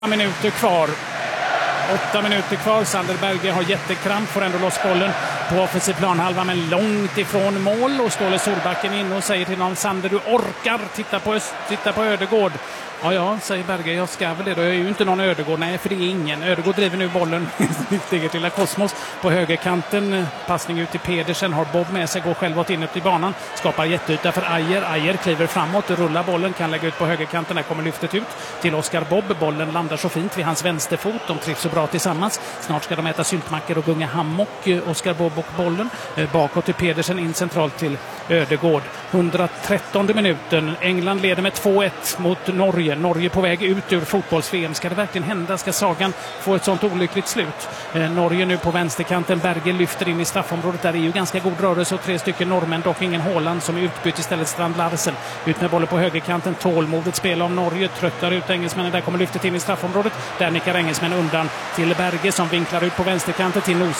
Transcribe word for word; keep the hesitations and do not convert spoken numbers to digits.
Minuter kvar. Åtta minuter kvar. Sander Berge har jättekramp, får ändå loss bollen på offensiv planhalva, men långt ifrån mål. Och Ståle Solbacken in och säger till honom: Sander, du orkar, titta på, titta på Ödegård. Ja, ja, säger Berge, jag ska väl det då. Jag är ju inte någon Ödegård, nej, för det är ingen. Ödegård driver nu bollen stiger till Kosmos på högerkanten. Passning ut till Pedersen, har Bob med sig, går själv åt inåt i banan. Skapar jätteyta för Ajer. Ajer kliver framåt, rullar bollen, kan lägga ut på högerkanten. Där kommer lyftet ut till Oskar Bob. Bollen landar så fint vid hans vänsterfot. De trivs så bra tillsammans. Snart ska de äta syltmackor och gunga hammock. Oskar Bob och bollen. Bakåt till Pedersen, in centralt till Ödegård. hundratrettonde minuten. England leder med två ett mot Norge. Norge på väg ut ur fotbolls-V M. Ska det verkligen hända? Ska sagan få ett sånt olyckligt slut? Eh, Norge nu på vänsterkanten. Berge lyfter in i straffområdet. Där är ju ganska god rörelse och tre stycken norrmän. Dock ingen Håland som är utbytt, istället Strand Larsen. Ut med bollen på högerkanten. Tålmodigt spel av Norge. Tröttar ut engelsmännen. Där kommer lyftet in i straffområdet. Där nickar engelsmännen undan till Berge som vinklar ut på vänsterkanten till Nos.